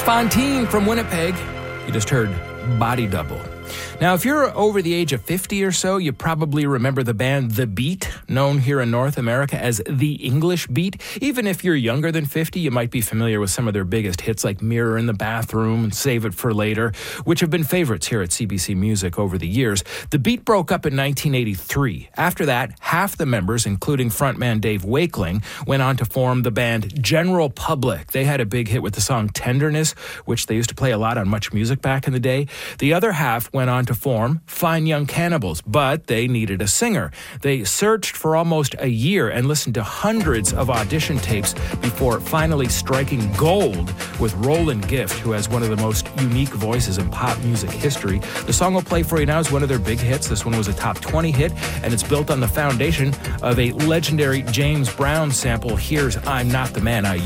Fontaine from Winnipeg. You just heard Body Double. Now, if you're over the age of 50 or so, you probably remember the band The Beat, known here in North America as The English Beat. Even if you're younger than 50, you might be familiar with some of their biggest hits like Mirror in the Bathroom and Save It for Later, which have been favorites here at CBC Music over the years. The Beat broke up in 1983. After that, half the members, including frontman Dave Wakeling, went on to form the band General Public. They had a big hit with the song Tenderness, which they used to play a lot on Much Music back in the day. The other half went on to form Fine Young Cannibals, but they needed a singer. They searched for almost a year and listened to hundreds of audition tapes before finally striking gold with Roland Gift, who has one of the most unique voices in pop music history. The song we'll play for you now is one of their big hits. This one was a top 20 hit, and it's built on the foundation of a legendary James Brown sample. Here's I'm Not the Man I